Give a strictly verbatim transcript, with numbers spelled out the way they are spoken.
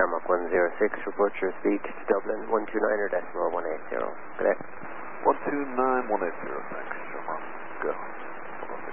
Tarmac one zero six, report your speed to Dublin one two nine or decimal one eight zero. Good day. one two nine one eight zero, thanks.